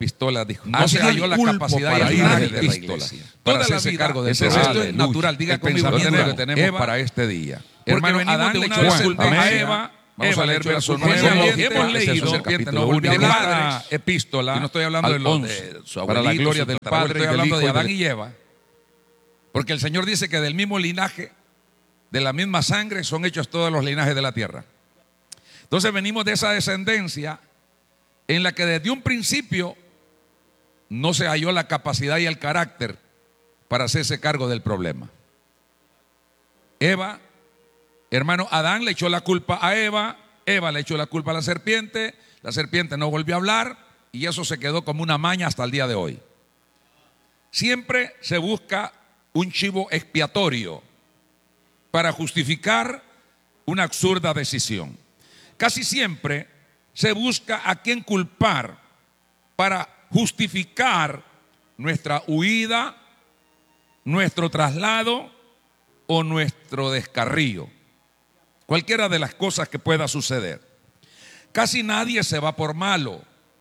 epístolas, dijo. No se halló la capacidad para y ir el a de la epístolas iglesia. para Toda la hacerse vida, cargo de ese todo. esto es Aleluya. natural. Diga El conmigo, pensamiento que tenemos Eva, para este día. porque Hermano, venimos Adán de le una echó la culpa descendencia. a Eva. Vamos Eva a le leer echó la verso culpa a 9 Eva. al Y 11. hemos Esa leído serpiente no no volvió volvió a a hablar. hablar. Epístola. Y no estoy hablando al de los 11, su para la abuelito, gloria su del tatarabuelo, Padre estoy y del hablando Hijo de y Adán del... y Eva. Porque el Señor dice que del mismo linaje, de la misma sangre, son hechos todos los linajes de la tierra. Entonces venimos de esa descendencia en la que desde un principio no se halló la capacidad y el carácter para hacerse cargo del problema. Eva, hermano, Adán le echó la culpa a Eva, Eva le echó la culpa a la serpiente no volvió a hablar y eso se quedó como una maña hasta el día de hoy. Siempre se busca un chivo expiatorio para justificar una absurda decisión. Casi siempre se busca a quién culpar para justificar nuestra huida, nuestro traslado o nuestro descarrío. Cualquiera de las cosas que pueda suceder. Casi nadie se va por malo.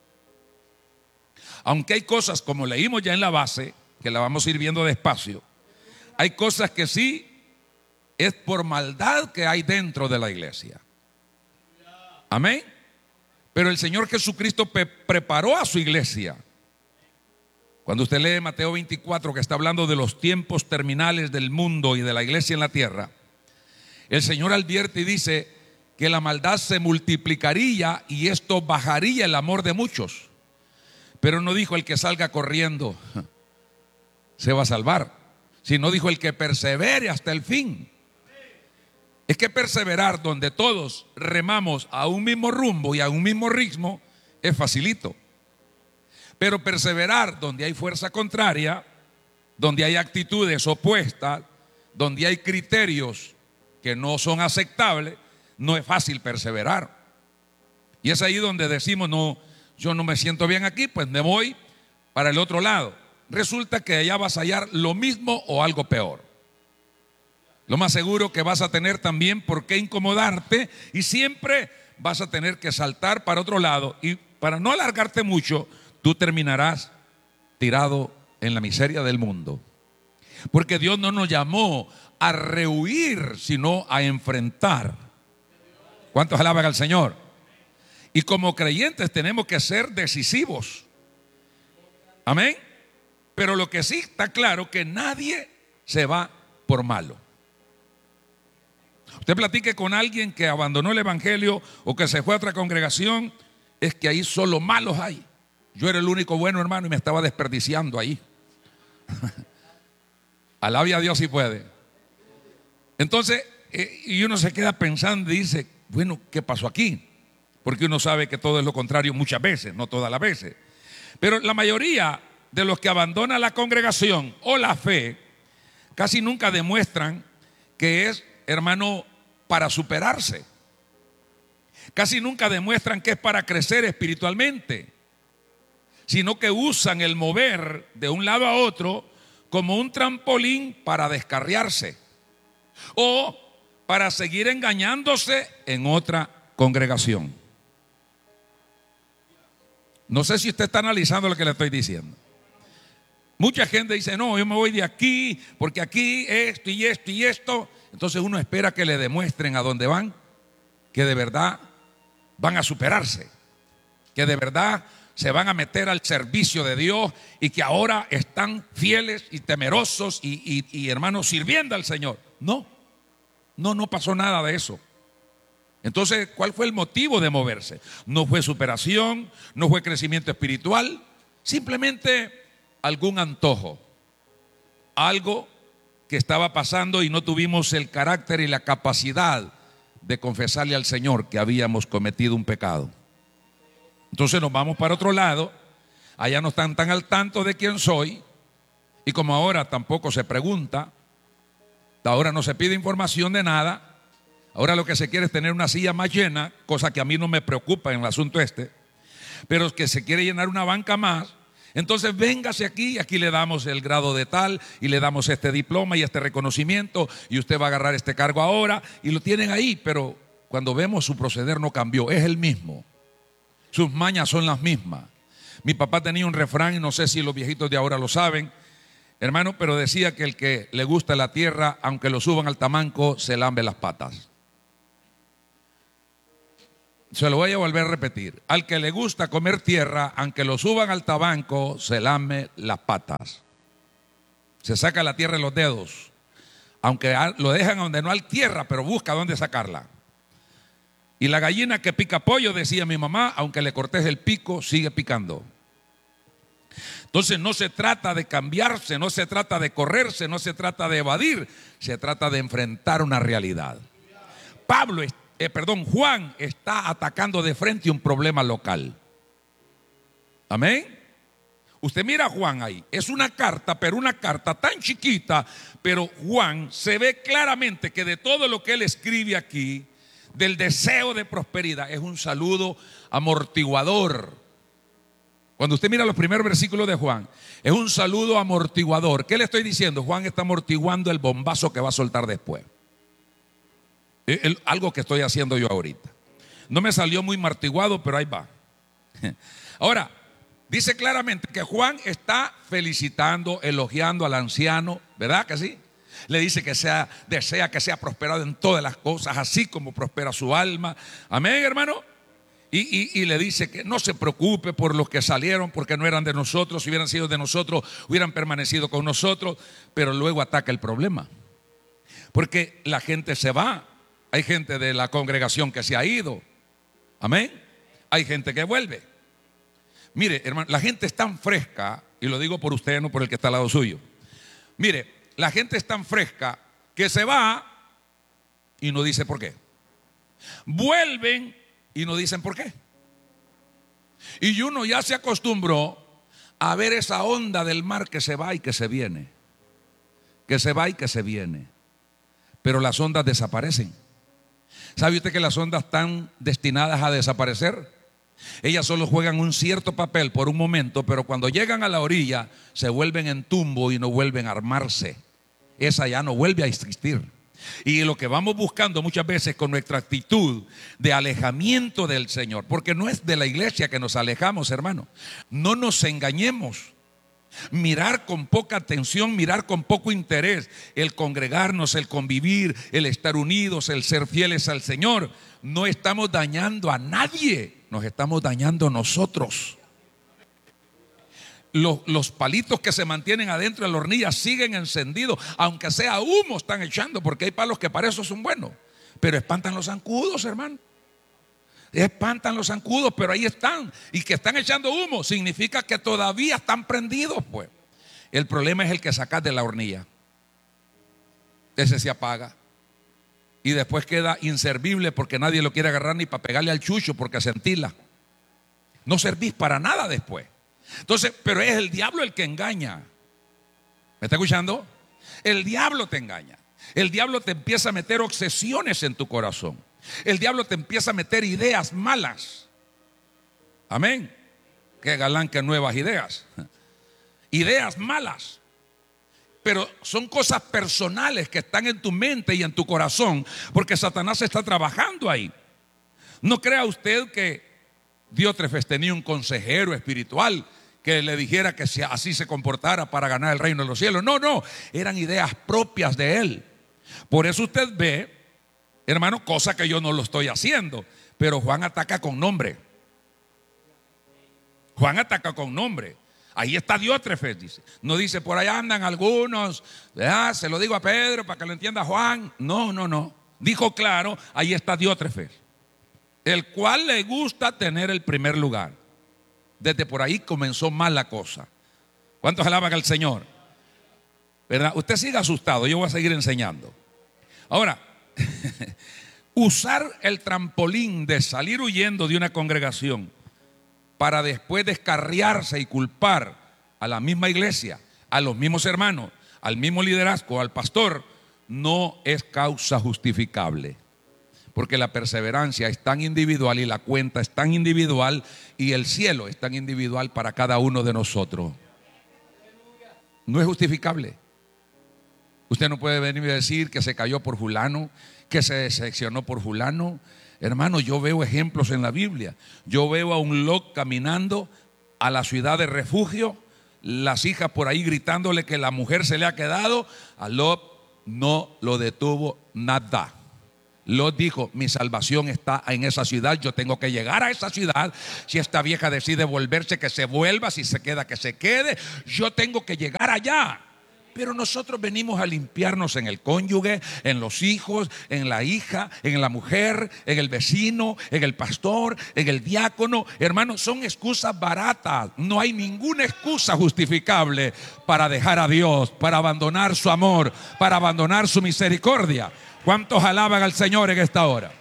Aunque hay cosas, como leímos ya en la base, que la vamos a ir viendo despacio, hay cosas que sí es por maldad que hay dentro de la iglesia. Amén. Pero el Señor Jesucristo preparó a su iglesia. Cuando usted lee Mateo 24, que está hablando de los tiempos terminales del mundo y de la iglesia en la tierra, el Señor advierte y dice que la maldad se multiplicaría y esto bajaría el amor de muchos. Pero no dijo el que salga corriendo se va a salvar, sino dijo el que persevere hasta el fin. Es que perseverar donde todos remamos a un mismo rumbo y a un mismo ritmo es facilito. Pero perseverar donde hay fuerza contraria, donde hay actitudes opuestas, donde hay criterios que no son aceptables, no es fácil perseverar. Y es ahí donde decimos, no, yo no me siento bien aquí, pues me voy para el otro lado. Resulta que allá vas a hallar lo mismo o algo peor. Lo más seguro que vas a tener también por qué incomodarte y siempre vas a tener que saltar para otro lado. Y para no alargarte mucho, tú terminarás tirado en la miseria del mundo. Porque Dios no nos llamó a rehuir, sino a enfrentar. ¿Cuántos alaban al Señor? Y como creyentes tenemos que ser decisivos. Amén. Pero lo que sí está claro que nadie se va por malo. Usted platique con alguien que abandonó el evangelio o que se fue a otra congregación, es que ahí solo malos hay. Yo era el único bueno, hermano, y me estaba desperdiciando ahí. Alabe a Dios si puede. Entonces, y uno se queda pensando y dice, bueno, ¿qué pasó aquí? Porque uno sabe que todo es lo contrario muchas veces, no todas las veces. Pero la mayoría de los que abandonan la congregación o la fe, casi nunca demuestran que es, hermano, para superarse. Casi nunca demuestran que es para crecer espiritualmente, sino que usan el mover de un lado a otro como un trampolín para descarriarse o para seguir engañándose en otra congregación. No sé si usted está analizando lo que le estoy diciendo. Mucha gente dice, no, yo me voy de aquí porque aquí esto y esto y esto. Entonces uno espera que le demuestren a dónde van que de verdad van a superarse, que de verdad se van a meter al servicio de Dios y que ahora están fieles y temerosos y hermanos sirviendo al Señor. No pasó nada de eso. Entonces, ¿cuál fue el motivo de moverse? No fue superación, no fue crecimiento espiritual, simplemente algún antojo, algo que estaba pasando y no tuvimos el carácter y la capacidad de confesarle al Señor que habíamos cometido un pecado. Entonces nos vamos para otro lado, allá no están tan al tanto de quién soy y como ahora tampoco se pregunta, ahora no se pide información de nada. Ahora lo que se quiere es tener una silla más llena, cosa que a mí no me preocupa en el asunto pero que se quiere llenar una banca más. Entonces véngase aquí y aquí le damos el grado de tal y le damos este diploma y este reconocimiento y usted va a agarrar este cargo ahora y lo tienen ahí, pero cuando vemos su proceder no cambió, es el mismo. Sus mañas son las mismas. Mi papá tenía un refrán, y no sé si los viejitos de ahora lo saben, hermano, pero decía que el que le gusta la tierra, aunque lo suban al tamanco, se lambe las patas. Se lo voy a volver a repetir. Al que le gusta comer tierra, aunque lo suban al tabanco, se lame las patas. Se saca la tierra en los dedos. Aunque lo dejan donde no hay tierra, pero busca dónde sacarla. Y la gallina que pica pollo, decía mi mamá, aunque le cortes el pico, sigue picando. Entonces no se trata de cambiarse, no se trata de correrse, no se trata de evadir, se trata de enfrentar una realidad. Juan está atacando de frente un problema local. Amén. Usted mira a Juan ahí, es una carta, pero una carta tan chiquita, pero Juan se ve claramente que de todo lo que él escribe aquí, del deseo de prosperidad, es un saludo amortiguador. Cuando usted mira los primeros versículos de Juan, es un saludo amortiguador. ¿Qué le estoy diciendo? Juan está amortiguando el bombazo que va a soltar después. Algo que estoy haciendo yo ahorita. No me salió muy martiguado, pero ahí va. Ahora, dice claramente que Juan está felicitando, elogiando al anciano, ¿verdad que sí? Le dice que desea que sea prosperado en todas las cosas, así como prospera su alma. Amén, hermano. Y le dice que no se preocupe por los que salieron, porque no eran de nosotros. Si hubieran sido de nosotros, hubieran permanecido con nosotros. Pero luego ataca el problema, porque la gente se va. Hay gente de la congregación que se ha ido. Amén. Hay gente que vuelve. Mire, hermano, la gente es tan fresca, y lo digo por usted, no por el que está al lado suyo. Mire, la gente es tan fresca que se va y no dice por qué. Vuelven y no dicen por qué. Y uno ya se acostumbró a ver esa onda del mar que se va y que se viene. Que se va y que se viene. Pero las ondas desaparecen. ¿Sabe usted que las ondas están destinadas a desaparecer? Ellas solo juegan un cierto papel por un momento, pero cuando llegan a la orilla se vuelven en tumbo y no vuelven a armarse. Esa ya no vuelve a existir. Y lo que vamos buscando muchas veces con nuestra actitud de alejamiento del Señor, porque no es de la iglesia que nos alejamos, hermano. No nos engañemos. Mirar con poca atención, mirar con poco interés, el congregarnos, el convivir, el estar unidos, el ser fieles al Señor, no estamos dañando a nadie, nos estamos dañando nosotros. Los palitos que se mantienen adentro de la hornilla siguen encendidos, aunque sea humo están echando, porque hay palos que para eso son buenos, pero espantan los zancudos, hermano. Espantan los zancudos, pero ahí están. Y que están echando humo significa que todavía están prendidos, pues. El problema es el que sacas de la hornilla. Ese se apaga y después queda inservible, porque nadie lo quiere agarrar ni para pegarle al chucho, porque se entila. No servís para nada después. Entonces, pero es el diablo el que engaña. ¿Me está escuchando? El diablo te engaña. El diablo te empieza a meter obsesiones en tu corazón. El diablo te empieza a meter ideas malas. Amén. Qué galán, que nuevas ideas. Ideas malas. Pero son cosas personales que están en tu mente y en tu corazón, porque Satanás está trabajando ahí. No crea usted que Diótrefes tenía un consejero espiritual que le dijera que así se comportara para ganar el reino de los cielos. No, no, eran ideas propias de él. Por eso usted ve, hermano, cosa que yo no lo estoy haciendo, pero Juan ataca con nombre. Juan ataca con nombre. Ahí está Diótrefes, dice. No dice por allá andan algunos, ¿verdad? Se lo digo a Pedro para que lo entienda Juan. No, no, no. Dijo claro, ahí está Diótrefes, el cual le gusta tener el primer lugar. Desde por ahí comenzó mal la cosa. ¿Cuántos alaban al Señor? ¿Verdad? Usted sigue asustado, yo voy a seguir enseñando. Ahora, usar el trampolín de salir huyendo de una congregación para después descarriarse y culpar a la misma iglesia, a los mismos hermanos, al mismo liderazgo, al pastor, no es causa justificable. Porque la perseverancia es tan individual y la cuenta es tan individual y el cielo es tan individual para cada uno de nosotros. No es justificable. Usted no puede venir y decir que se cayó por fulano, que se decepcionó por fulano. Hermano, yo veo ejemplos en la Biblia. Yo veo a un Lot caminando a la ciudad de refugio, las hijas por ahí gritándole que la mujer se le ha quedado. A Lot no lo detuvo nada. Lot dijo: mi salvación está en esa ciudad, yo tengo que llegar a esa ciudad. Si esta vieja decide volverse, que se vuelva; si se queda, que se quede. Yo tengo que llegar allá. Pero nosotros venimos a limpiarnos en el cónyuge, en los hijos, en la hija, en la mujer, en el vecino, en el pastor, en el diácono. Hermanos, son excusas baratas. No hay ninguna excusa justificable para dejar a Dios, para abandonar su amor, para abandonar su misericordia. ¿Cuántos alaban al Señor en esta hora?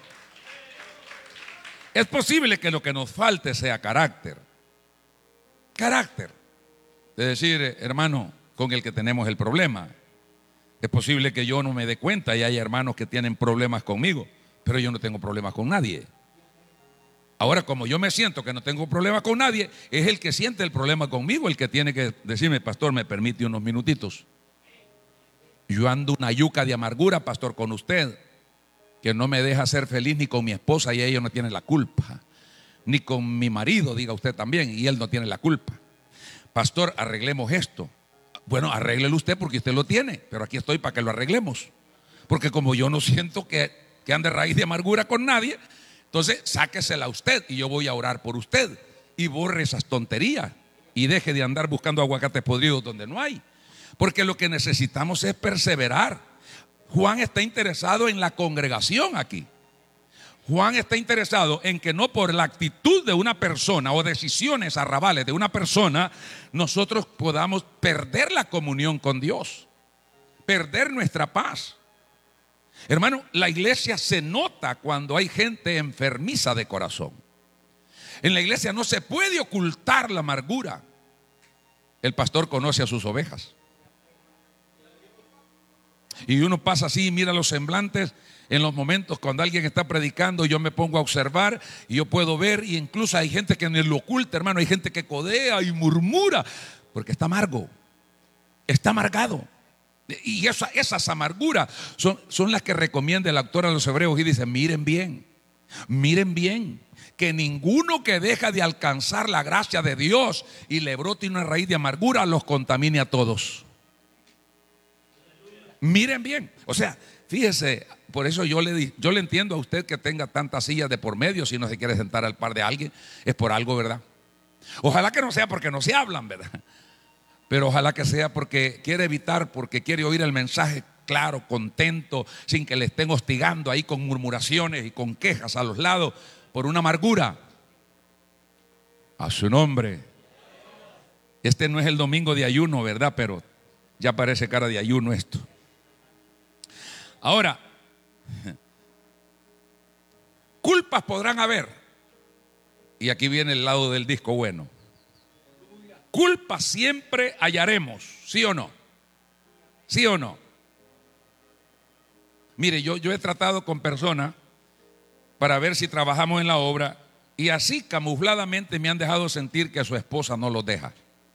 Es posible que lo que nos falte sea carácter. Carácter. De decir: hermano, con el que tenemos el problema, es posible que yo no me dé cuenta y hay hermanos que tienen problemas conmigo, pero yo no tengo problemas con nadie. Ahora, como yo me siento que no tengo problemas con nadie, es el que siente el problema conmigo el que tiene que decirme: pastor, ¿me permite unos minutitos? Yo ando una yuca de amargura, pastor, con usted, que no me deja ser feliz ni con mi esposa, y ella no tiene la culpa, ni con mi marido, diga usted también, y él no tiene la culpa. Pastor, arreglemos esto. Bueno, arréglelo usted porque usted lo tiene, pero aquí estoy para que lo arreglemos. Porque como yo no siento que ande raíz de amargura con nadie, entonces sáquesela usted y yo voy a orar por usted. Y borre esas tonterías y deje de andar buscando aguacates podridos donde no hay. Porque lo que necesitamos es perseverar. Juan está interesado en la congregación aquí. Juan está interesado en que no por la actitud de una persona o decisiones arrabales de una persona nosotros podamos perder la comunión con Dios, perder nuestra paz. Hermano, la iglesia se nota cuando hay gente enfermiza de corazón. En la iglesia no se puede ocultar la amargura. El pastor conoce a sus ovejas. Y uno pasa así y mira los semblantes. En los momentos cuando alguien está predicando, yo me pongo a observar y yo puedo ver, y incluso hay gente que ni lo oculta, hermano. Hay gente que codea y murmura porque está amargo, está amargado. Y esas amarguras son las que recomienda el autor a los hebreos y dice: miren bien, que ninguno que deja de alcanzar la gracia de Dios y le brote una raíz de amargura los contamine a todos. Miren bien, o sea, fíjese. Por eso yo le entiendo a usted que tenga tantas sillas de por medio. Si no se quiere sentar al par de alguien, es por algo, ¿verdad? Ojalá que no sea porque no se hablan, ¿verdad? Pero ojalá que sea porque quiere evitar, porque quiere oír el mensaje claro, contento, sin que le estén hostigando ahí con murmuraciones y con quejas a los lados por una amargura. A su nombre. Este no es el domingo de ayuno, ¿verdad? Pero ya parece cara de ayuno esto. Ahora, culpas podrán haber. Y aquí viene el lado del disco bueno. Culpas siempre hallaremos, ¿sí o no? ¿Sí o no? Mire, yo he tratado con personas para ver si trabajamos en la obra, y así camufladamente me han dejado sentir que su esposa no los deja.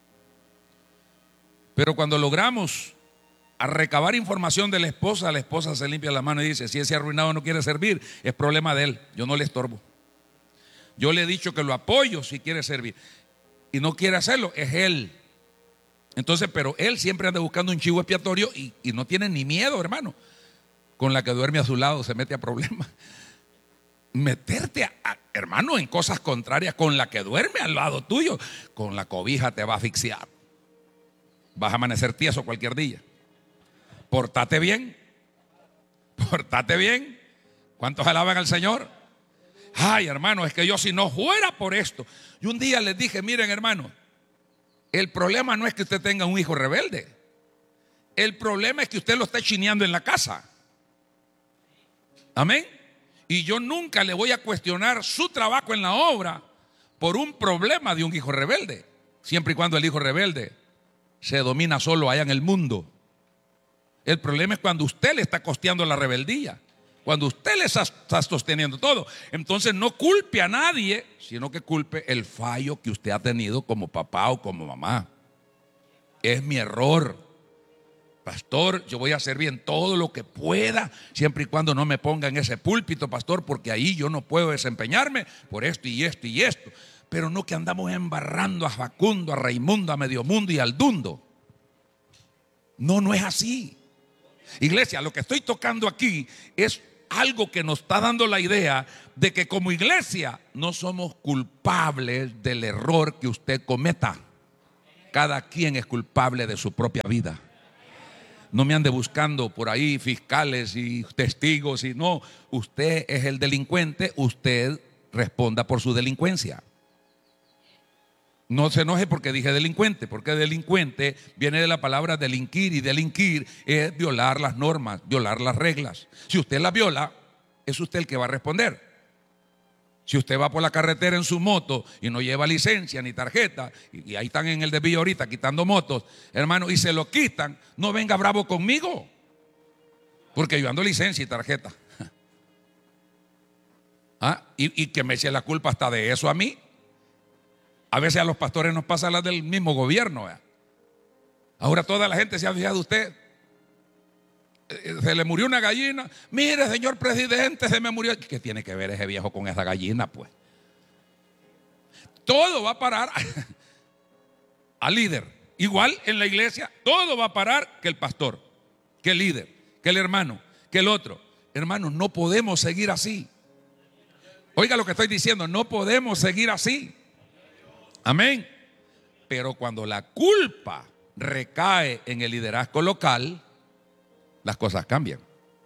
Pero cuando logramos a recabar información de la esposa se limpia la mano y dice: si ese arruinado no quiere servir, es problema de él, yo no le estorbo. Yo le he dicho que lo apoyo si quiere servir, y no quiere hacerlo, es él. Entonces, pero él siempre anda buscando un chivo expiatorio y no tiene ni miedo, hermano. Con la que duerme a su lado se mete a problemas. Meterte, hermano, en cosas contrarias con la que duerme al lado tuyo, con la cobija te va a asfixiar. Vas a amanecer tieso cualquier día. Portate bien. Portate bien. ¿Cuántos alaban al Señor? Ay, hermano, es que yo si no fuera por esto. Y un día les dije: miren, hermano, el problema no es que usted tenga un hijo rebelde. El problema es que usted lo está chineando en la casa. Amén. Y yo nunca le voy a cuestionar su trabajo en la obra por un problema de un hijo rebelde, siempre y cuando el hijo rebelde se domina solo allá en el mundo. El problema es cuando usted le está costeando la rebeldía, cuando usted le está sosteniendo todo. Entonces no culpe a nadie, sino que culpe el fallo que usted ha tenido como papá o como mamá. Es mi error. Pastor, yo voy a hacer bien todo lo que pueda, siempre y cuando no me ponga en ese púlpito, pastor, porque ahí yo no puedo desempeñarme por esto y esto y esto. pero no que andamos embarrando a Facundo, a Raimundo, a Mediomundo y al Dundo. No, no es así. Iglesia, lo que estoy tocando aquí es algo que nos está dando la idea de que como iglesia no somos culpables del error que usted cometa. Cada quien es culpable de su propia vida. No me ande buscando por ahí fiscales y testigos, y no, usted es el delincuente, usted responda por su delincuencia. No se enoje porque dije delincuente, porque delincuente viene de la palabra delinquir, y delinquir es violar las normas, violar las reglas. Si usted las viola, es usted el que va a responder. Si usted va por la carretera en su moto y no lleva licencia ni tarjeta, y ahí están en el desvío ahorita quitando motos, hermano, y se lo quitan, no venga bravo conmigo, porque yo ando licencia y tarjeta. Y que me eche la culpa hasta de eso a mí. A veces a los pastores nos pasa la del mismo gobierno. Ahora toda la gente se ha fijado, usted se le murió una gallina. Mire, señor presidente, se me murió. ¿Qué tiene que ver ese viejo con esa gallina, pues? Todo va a parar al líder. Igual en la iglesia, todo va a parar que el pastor, que el líder, que el hermano, que el otro. Hermanos, no podemos seguir así. Oiga lo que estoy diciendo, no podemos seguir así. Amén. Pero cuando la culpa recae en el liderazgo local, las cosas cambian.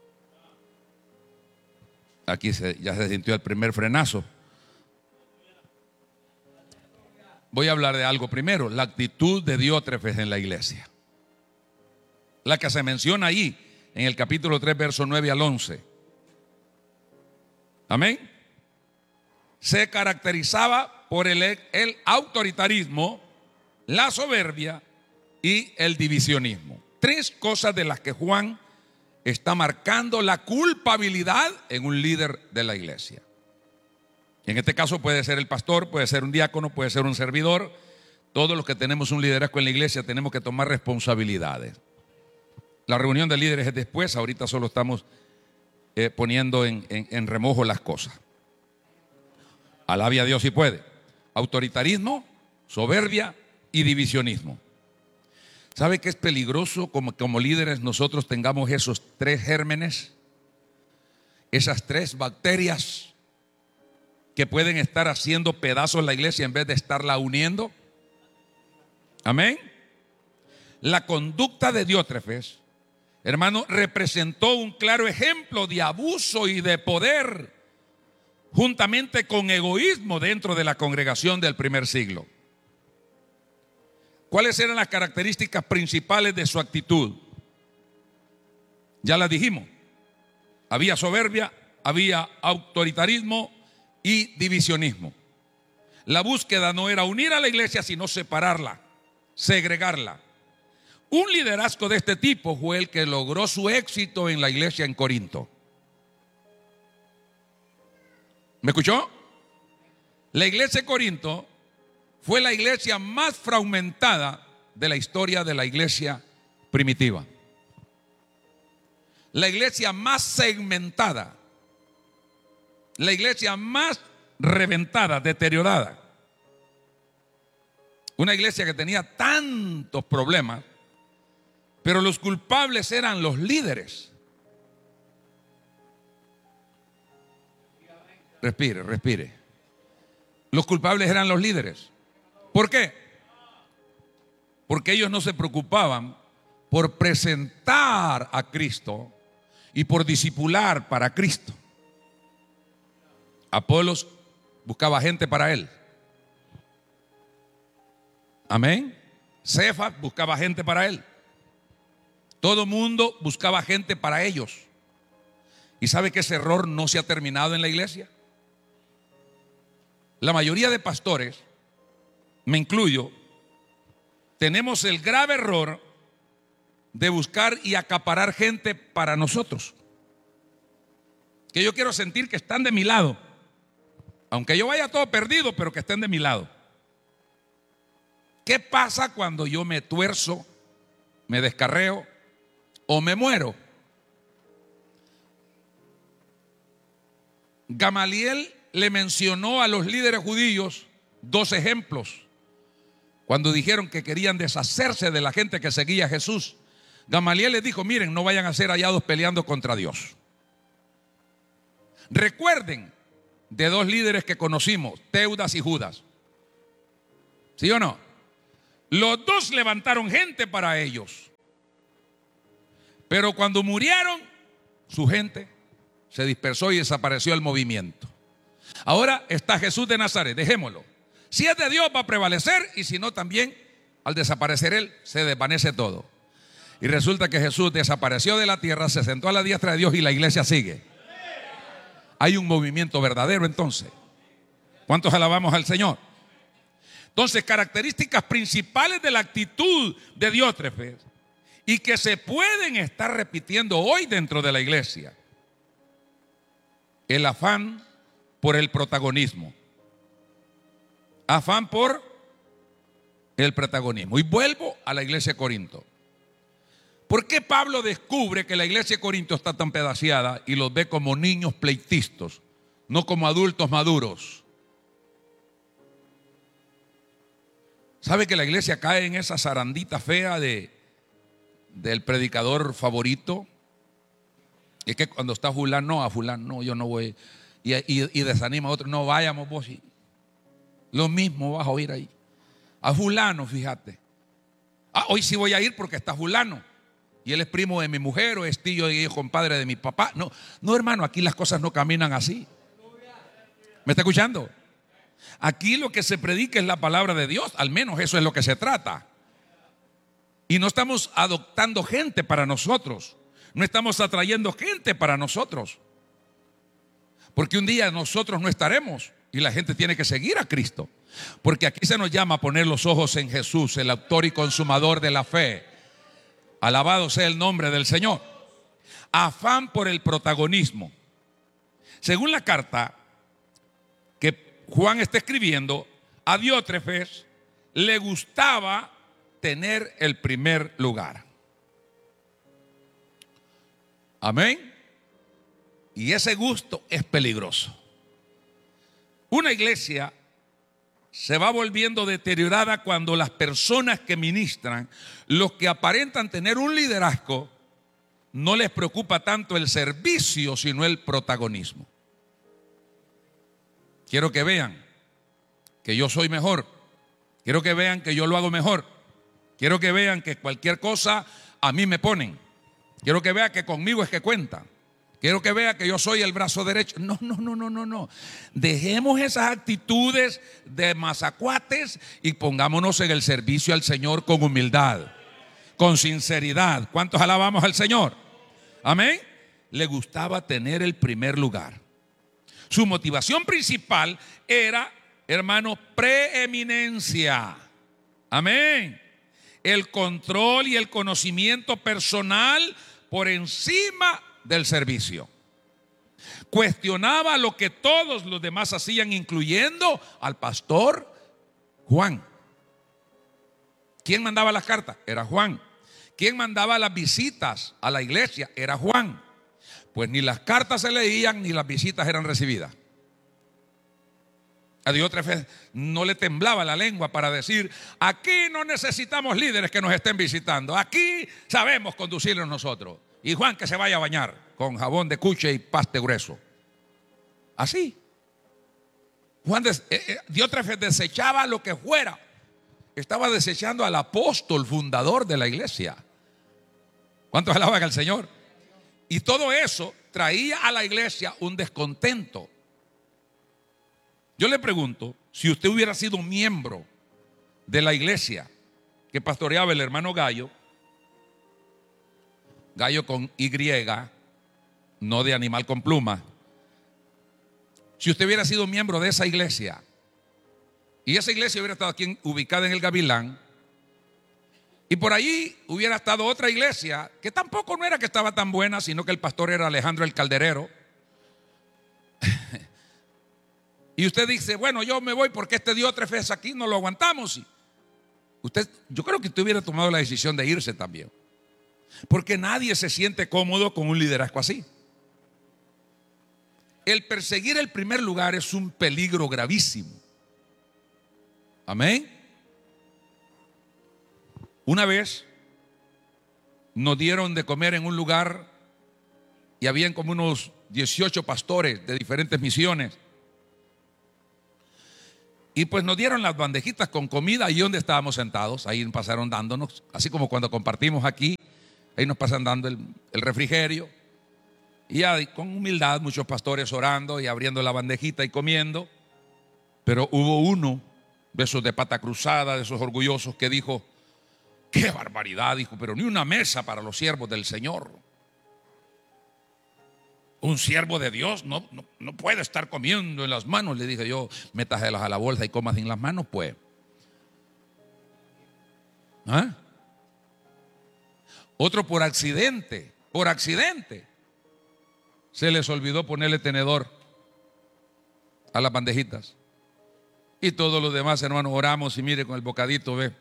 Aquí ya se sintió el primer frenazo. Voy a hablar de algo primero, la actitud de Diótrefes en la iglesia. La que se menciona ahí en el capítulo 3, verso 9 al 11. Amén. Se caracterizaba por el autoritarismo, la soberbia y el divisionismo. Tres cosas de las que Juan está marcando la culpabilidad en un líder de la iglesia. En este caso puede ser el pastor, puede ser un diácono, puede ser un servidor. Todos los que tenemos un liderazgo en la iglesia tenemos que tomar responsabilidades. La reunión de líderes es después, ahorita solo estamos poniendo en remojo las cosas. Alabe a Dios si puede. Autoritarismo, soberbia y divisionismo. ¿Sabe que es peligroso como líderes nosotros tengamos esos tres gérmenes? Esas tres bacterias que pueden estar haciendo pedazos la iglesia en vez de estarla uniendo. Amén. La conducta de Diótrefes, hermano, representó un claro ejemplo de abuso y de poder, juntamente con egoísmo dentro de la congregación del primer siglo. ¿Cuáles eran las características principales de su actitud? Ya las dijimos. Había soberbia, había autoritarismo y divisionismo. La búsqueda no era unir a la iglesia, sino separarla, segregarla. Un liderazgo de este tipo fue el que logró su éxito en la iglesia en Corinto. ¿Me escuchó? La iglesia de Corinto fue la iglesia más fragmentada de la historia de la iglesia primitiva. La iglesia más segmentada. La iglesia más reventada, deteriorada. Una iglesia que tenía tantos problemas, pero los culpables eran los líderes. Respire, respire. Los culpables eran los líderes. ¿Por qué? Porque ellos no se preocupaban por presentar a Cristo y por discipular para Cristo. Apolos buscaba gente para él. Amén. Cefas buscaba gente para él. Todo mundo buscaba gente para ellos. ¿Y sabe que ese error no se ha terminado en la iglesia? La mayoría de pastores, me incluyo, tenemos el grave error de buscar y acaparar gente para nosotros. Que yo quiero sentir que están de mi lado. Aunque yo vaya todo perdido, pero que estén de mi lado. ¿Qué pasa cuando yo me tuerzo, me descarreo o me muero? Gamaliel le mencionó a los líderes judíos 2 ejemplos. Cuando dijeron que querían deshacerse de la gente que seguía a Jesús, Gamaliel les dijo: miren, no vayan a ser hallados peleando contra Dios. Recuerden de 2 líderes que conocimos, Teudas y Judas. ¿Sí o no? Los 2 levantaron gente para ellos. Pero cuando murieron, su gente se dispersó y desapareció el movimiento. Ahora está Jesús de Nazaret, dejémoslo. Si es de Dios va a prevalecer, y si no también, al desaparecer Él, se desvanece todo. Y resulta que Jesús desapareció de la tierra, se sentó a la diestra de Dios y la iglesia sigue. Hay un movimiento verdadero entonces. ¿Cuántos alabamos al Señor? Entonces, características principales de la actitud de Diótrefes y que se pueden estar repitiendo hoy dentro de la iglesia: el afán por el protagonismo. Afán por el protagonismo. Y vuelvo a la iglesia de Corinto. ¿Por qué Pablo descubre que la iglesia de Corinto está tan pedaciada y los ve como niños pleitistas, no como adultos maduros? ¿Sabe que la iglesia cae en esa zarandita fea del predicador favorito? Es que cuando está fulano, a fulano, no, yo no voy. Y desanima a otro: no, vayamos vos. Lo mismo vas a oír ahí. A fulano, fíjate. Hoy sí voy a ir porque está fulano. Y él es primo de mi mujer, o es tío y compadre de mi papá. No, no, hermano, aquí las cosas no caminan así. ¿Me está escuchando? Aquí lo que se predica es la palabra de Dios. Al menos eso es lo que se trata. Y no estamos adoptando gente para nosotros. No estamos atrayendo gente para nosotros. Porque un día nosotros no estaremos y la gente tiene que seguir a Cristo. Porque aquí se nos llama a poner los ojos en Jesús, el autor y consumador de la fe. Alabado sea el nombre del Señor. Afán por el protagonismo. Según la carta que Juan está escribiendo, a Diótrefes le gustaba tener el primer lugar. Amén. Y ese gusto es peligroso. Una iglesia se va volviendo deteriorada cuando las personas que ministran, los que aparentan tener un liderazgo, no les preocupa tanto el servicio, sino el protagonismo. Quiero que vean que yo soy mejor. Quiero que vean que yo lo hago mejor. Quiero que vean que cualquier cosa a mí me ponen. Quiero que vean que conmigo es que cuentan. Quiero que vea que yo soy el brazo derecho. No. Dejemos esas actitudes de mazacuates y pongámonos en el servicio al Señor con humildad, con sinceridad. ¿Cuántos alabamos al Señor? Amén. Le gustaba tener el primer lugar. Su motivación principal era, hermano, preeminencia. Amén. El control y el conocimiento personal por encima del servicio. Cuestionaba lo que todos los demás hacían, incluyendo al pastor Juan. ¿Quién mandaba las cartas? Era Juan. ¿Quién mandaba las visitas a la iglesia? Era Juan. Pues ni las cartas se leían ni las visitas eran recibidas. A Diótrefes no le temblaba la lengua para decir: aquí no necesitamos líderes que nos estén visitando, aquí sabemos conducirlos nosotros. Y Juan que se vaya a bañar con jabón de cuche y paste grueso. Así. Diótrefes desechaba lo que fuera. Estaba desechando al apóstol fundador de la iglesia. ¿Cuántos alaban al Señor? Y todo eso traía a la iglesia un descontento. Yo le pregunto, si usted hubiera sido miembro de la iglesia que pastoreaba el hermano Gallo con Y, no de animal con pluma. Si usted hubiera sido miembro de esa iglesia y esa iglesia hubiera estado aquí ubicada en el Gavilán, y por allí hubiera estado otra iglesia que tampoco no era que estaba tan buena, sino que el pastor era Alejandro el Calderero, y usted dice: bueno, yo me voy porque este Diótrefes aquí no lo aguantamos. Yo creo que usted hubiera tomado la decisión de irse también. Porque nadie se siente cómodo con un liderazgo así. El perseguir el primer lugar es un peligro gravísimo. Amén. Una vez nos dieron de comer en un lugar y habían como unos 18 pastores de diferentes misiones. Y pues nos dieron las bandejitas con comida ahí donde estábamos sentados. Ahí pasaron dándonos, así como cuando compartimos aquí, ahí nos pasan dando el refrigerio. Y ahí, con humildad, muchos pastores orando y abriendo la bandejita y comiendo. Pero hubo uno de esos de pata cruzada, de esos orgullosos, que dijo: ¡qué barbaridad! Dijo, pero ni una mesa para los siervos del Señor. Un siervo de Dios no puede estar comiendo en las manos. Le dije yo: métaselas a la bolsa y comas en las manos, pues. ¿Ah? Otro por accidente, se les olvidó ponerle tenedor a las bandejitas. Y todos los demás hermanos oramos y mire con el bocadito, ve.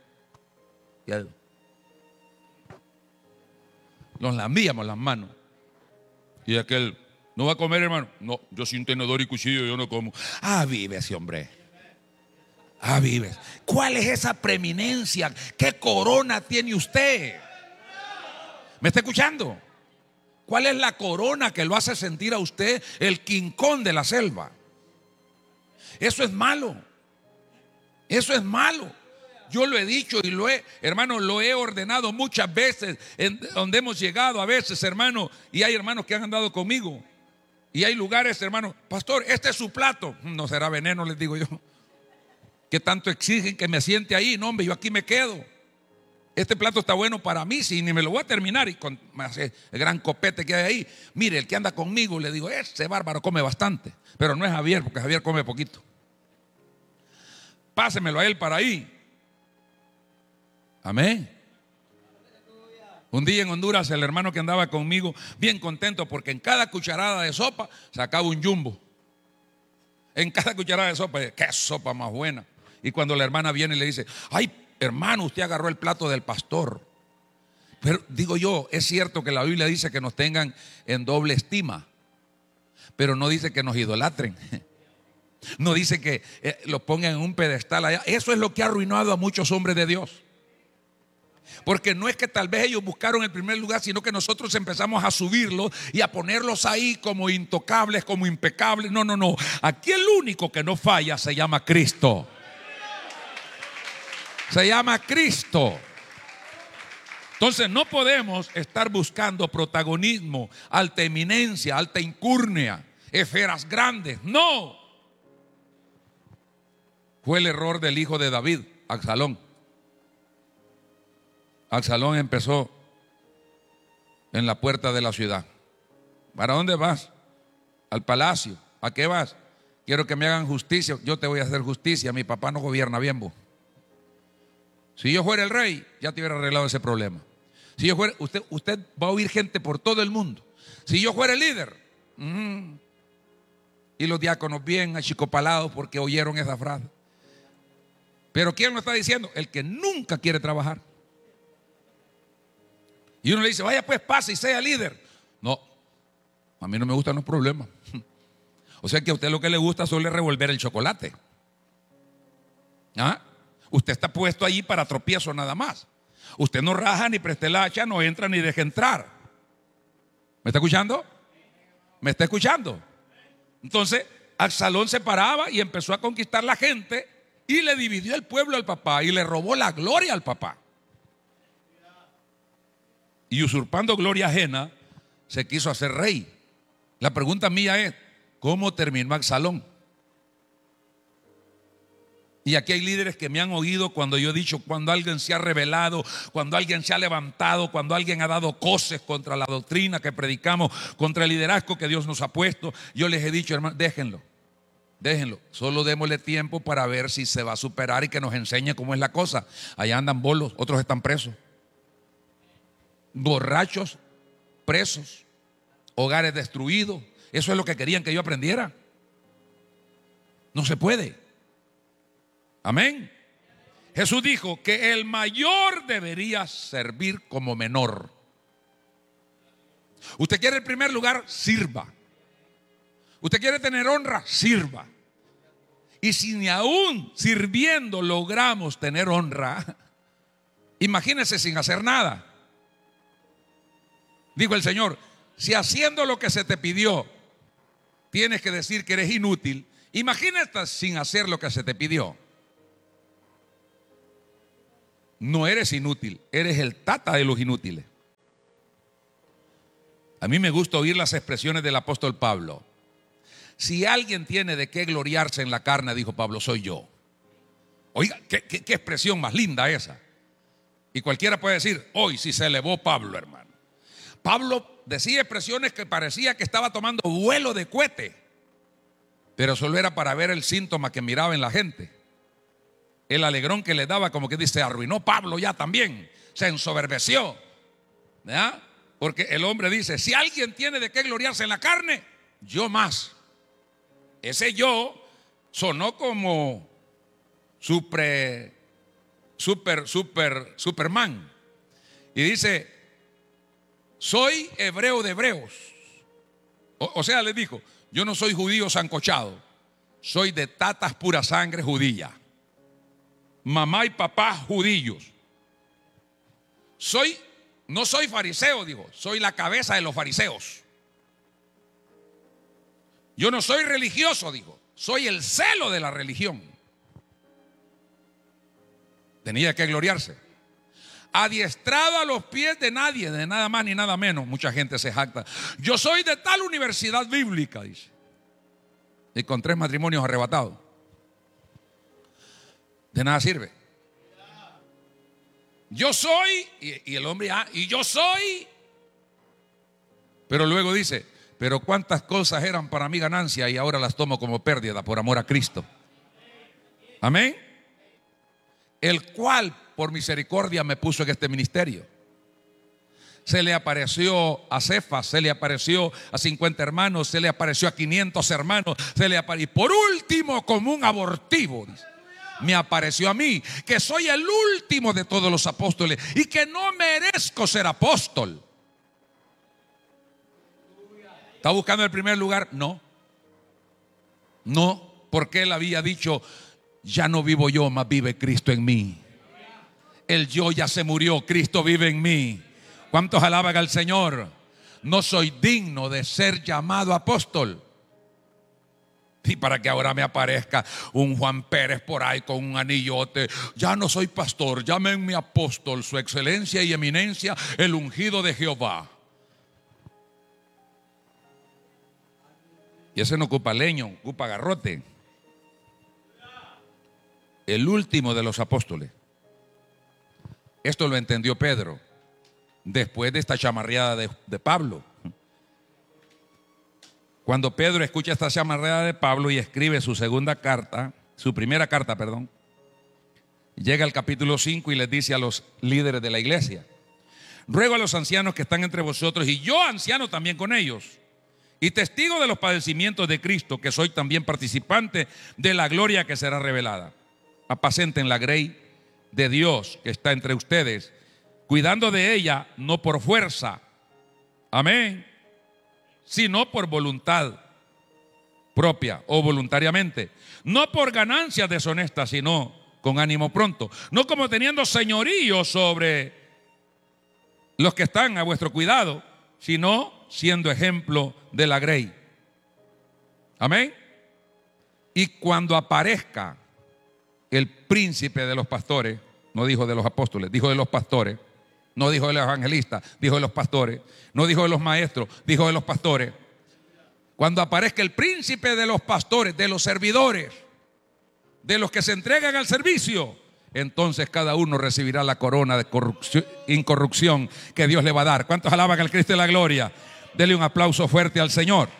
Nos lambíamos las manos. Y aquel: ¿no va a comer, hermano? No, yo sin tenedor y cuchillo yo no como. Vive ese hombre. Vive. ¿Cuál es esa preeminencia? ¿Qué corona tiene usted? ¿Me está escuchando? ¿Cuál es la corona que lo hace sentir a usted el King Kong de la selva? Eso es malo. Eso es malo. Yo lo he dicho y hermano, lo he ordenado muchas veces, donde hemos llegado a veces, hermano, y hay hermanos que han andado conmigo. Y hay lugares, hermano: pastor, este es su plato. No será veneno, les digo yo. ¿Qué tanto exigen que me siente ahí? No, hombre, yo aquí me quedo. Este plato está bueno para mí, si ni me lo voy a terminar. Y con el gran copete que hay ahí, mire, el que anda conmigo, le digo: ese bárbaro come bastante. Pero no es Javier, porque Javier come poquito. Pásemelo a él para ahí. Amén. Un día en Honduras, el hermano que andaba conmigo, bien contento, porque en cada cucharada de sopa sacaba un jumbo. En cada cucharada de sopa, qué sopa más buena. Y cuando la hermana viene y le dice: ay, hermano, usted agarró el plato del pastor. Pero digo yo, es cierto que la Biblia dice que nos tengan en doble estima, pero no dice que nos idolatren. No dice que los pongan en un pedestal allá. Eso es lo que ha arruinado a muchos hombres de Dios. Porque no es que tal vez ellos buscaron el primer lugar, sino que nosotros empezamos a subirlos y a ponerlos ahí como intocables, como impecables. No. Aquí el único que no falla se llama Cristo. Se llama Cristo. Entonces no podemos estar buscando protagonismo, alta eminencia, alta incurnia, esferas grandes. No. Fue el error del hijo de David, Absalón. Absalón empezó en la puerta de la ciudad. ¿Para dónde vas? Al palacio. ¿A qué vas? Quiero que me hagan justicia. Yo te voy a hacer justicia. Mi papá no gobierna bien, vos. Si yo fuera el rey, ya te hubiera arreglado ese problema. Si yo fuera, usted va a oír gente por todo el mundo. Si yo fuera el líder. Y los diáconos bien achicopalados porque oyeron esa frase. Pero ¿quién lo está diciendo? El que nunca quiere trabajar. Y uno le dice: vaya pues, pase y sea líder. No, a mí no me gustan los problemas. O sea que a usted lo que le gusta solo es revolver el chocolate. Usted está puesto allí para tropiezo nada más. Usted no raja, ni preste la hacha, no entra ni deja entrar. ¿Me está escuchando? ¿Me está escuchando? Entonces Absalón se paraba y empezó a conquistar la gente y le dividió el pueblo al papá y le robó la gloria al papá. Y usurpando gloria ajena, se quiso hacer rey. La pregunta mía es: ¿cómo terminó Absalón? Y aquí hay líderes que me han oído cuando yo he dicho: cuando alguien se ha rebelado, cuando alguien se ha levantado, cuando alguien ha dado coces contra la doctrina que predicamos, contra el liderazgo que Dios nos ha puesto, yo les he dicho: hermano, déjenlo, solo démosle tiempo para ver si se va a superar y que nos enseñe cómo es la cosa. Allá andan bolos, otros están presos, borrachos, presos, hogares destruidos. Eso es lo que querían que yo aprendiera. No se puede. Amén. Jesús dijo que el mayor debería servir como menor. Usted quiere el primer lugar, sirva. Usted quiere tener honra, sirva. Y si ni aún sirviendo logramos tener honra, imagínense sin hacer nada. Dijo el Señor, si haciendo lo que se te pidió tienes que decir que eres inútil, imagínate sin hacer lo que se te pidió. No eres inútil, eres el tata de los inútiles. A mí me gusta oír las expresiones del apóstol Pablo. Si alguien tiene de qué gloriarse en la carne, dijo Pablo, soy yo. Oiga, qué expresión más linda esa. Y cualquiera puede decir, hoy sí se elevó Pablo, hermano. Pablo decía expresiones que parecía que estaba tomando vuelo de cohete, pero solo era para ver el síntoma que miraba en la gente. El alegrón que le daba, como que dice, arruinó Pablo ya también, se ensoberbeció, ¿verdad? Porque el hombre dice, si alguien tiene de qué gloriarse en la carne, yo más. Ese yo sonó como Superman. Y dice, soy hebreo de hebreos. O sea, le dijo, yo no soy judío sancochado, soy de tatas pura sangre judía. Mamá y papá judíos. No soy fariseo, digo, soy la cabeza de los fariseos. Yo no soy religioso, digo, soy el celo de la religión. Tenía que gloriarse. Adiestrado a los pies de nadie, de nada más ni nada menos. Mucha gente se jacta. Yo soy de tal universidad bíblica, dice. Y con 3 matrimonios arrebatados. De nada sirve. Yo soy, y el hombre, y yo soy. Pero luego dice, pero cuántas cosas eran para mí ganancia y ahora las tomo como pérdida por amor a Cristo. Amén. El cual por misericordia me puso en este ministerio. Se le apareció a Cefas, se le apareció a 50 hermanos, se le apareció a 500 hermanos, y por último, como un abortivo, dice, me apareció a mí, que soy el último de todos los apóstoles y que no merezco ser apóstol. ¿Está buscando el primer lugar? No, porque él había dicho, ya no vivo yo, mas vive Cristo en mí. El yo ya se murió, Cristo vive en mí. ¿Cuántos alaban al Señor? No soy digno de ser llamado apóstol. Y para que ahora me aparezca un Juan Pérez por ahí con un anillote, ya no soy pastor, llámenme apóstol, su excelencia y eminencia, el ungido de Jehová. Y ese no ocupa leño, ocupa garrote. El último de los apóstoles. Esto lo entendió Pedro después de esta chamarreada de Pablo. Cuando Pedro escucha esta chamarreada de Pablo y escribe su primera carta, llega al capítulo 5 y les dice a los líderes de la iglesia: ruego a los ancianos que están entre vosotros, y yo anciano también con ellos, y testigo de los padecimientos de Cristo, que soy también participante de la gloria que será revelada. Apacenten la grey de Dios que está entre ustedes, cuidando de ella no por fuerza, amén, sino por voluntad propia o voluntariamente, no por ganancias deshonestas, sino con ánimo pronto, no como teniendo señorío sobre los que están a vuestro cuidado, sino siendo ejemplo de la grey. Amén. Y cuando aparezca el príncipe de los pastores, no dijo de los apóstoles, dijo de los pastores, no dijo de los evangelistas, dijo de los pastores, no dijo de los maestros, dijo de los pastores. Cuando aparezca el príncipe de los pastores, de los servidores, de los que se entregan al servicio, entonces cada uno recibirá la corona de incorrupción que Dios le va a dar. ¿Cuántos alaban al Cristo de la gloria? Dele un aplauso fuerte al Señor.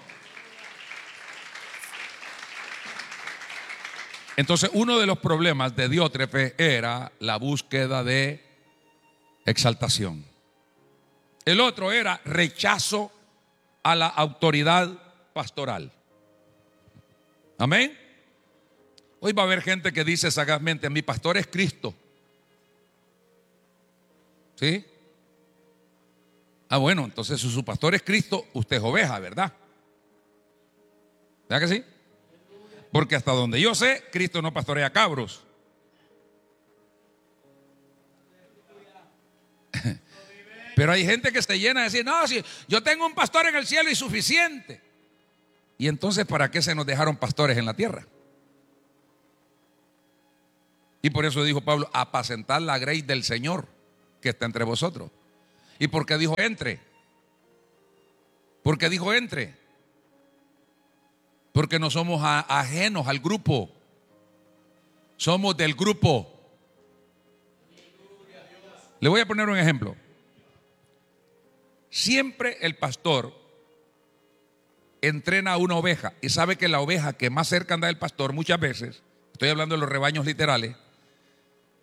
Entonces, uno de los problemas de Diótrefe era la búsqueda de exaltación. El otro era rechazo a la autoridad pastoral. Amén. Hoy va a haber gente que dice sagazmente: mi pastor es Cristo. ¿Sí? Bueno, entonces si su pastor es Cristo, usted es oveja, ¿verdad? ¿Verdad que sí? Porque hasta donde yo sé, Cristo no pastorea cabros. Pero hay gente que se llena de decir, no, si yo tengo un pastor en el cielo y suficiente. Y entonces, ¿para qué se nos dejaron pastores en la tierra? Y por eso dijo Pablo, apacentad la grey del Señor que está entre vosotros. ¿Y por qué dijo entre? ¿Por qué dijo entre? Porque no somos ajenos al grupo. Somos del grupo. Le voy a poner un ejemplo. Siempre el pastor entrena a una oveja y sabe que la oveja que más cerca anda del pastor muchas veces, estoy hablando de los rebaños literales,